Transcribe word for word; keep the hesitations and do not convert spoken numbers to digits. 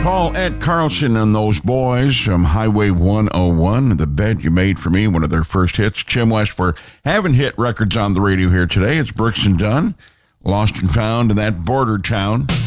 Paul Ed Carlson and those boys from Highway one oh one, The Bed You Made For Me, one of their first hits. Jim West, we're having hit records on the radio here today. It's Brooks and Dunn, Lost and Found in that border town.